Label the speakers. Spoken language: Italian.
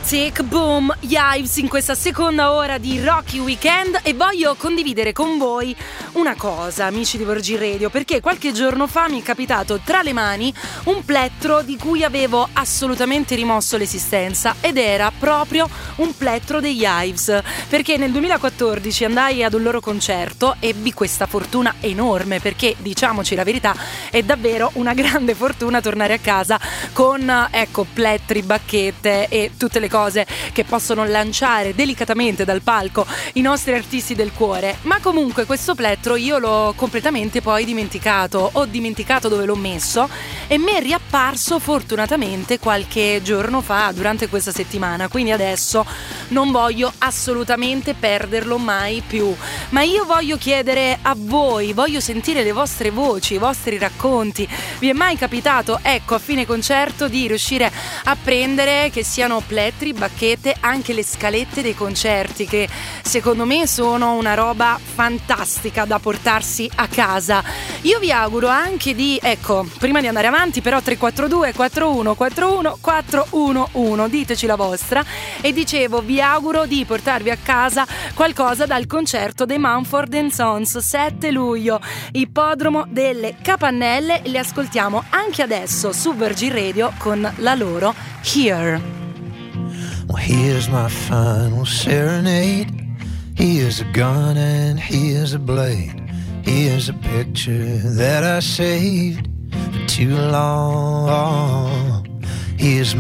Speaker 1: Tick Boom, Yives in questa seconda ora di Rocky Weekend, e voglio condividere con voi una cosa, amici di Virgin Radio, perché qualche giorno fa mi è capitato tra le mani un plettro di cui avevo assolutamente rimosso l'esistenza, ed era proprio un plettro degli Yives, perché nel 2014 andai ad un loro concerto, ebbi questa fortuna enorme, perché diciamoci la verità, è davvero una grande fortuna tornare a casa con plettri, bacchette e tutte le cose che possono lanciare delicatamente dal palco i nostri artisti del cuore. Ma comunque questo plettro io l'ho completamente poi dimenticato, ho dimenticato dove l'ho messo, e mi è riapparso fortunatamente qualche giorno fa durante questa settimana, quindi adesso non voglio assolutamente perderlo mai più. Ma io voglio chiedere a voi, voglio sentire le vostre voci, i vostri racconti. Vi è mai capitato, a fine concerto, di riuscire a prendere, che siano plettri, bacchette, anche le scalette dei concerti, che secondo me sono una roba fantastica da portarsi a casa? Io vi auguro anche di, prima di andare avanti, però 342 41 41 411, diteci la vostra. E dicevo, vi auguro di portarvi a casa qualcosa dal concerto dei Mumford & Sons, 7 luglio, Ippodromo delle Capannelle. Le ascoltiamo anche adesso su Virgin Radio con la loro Here.
Speaker 2: Well, here's my final serenade. Here's a gun and here's a blade. Here's a picture that I saved for too long. Here's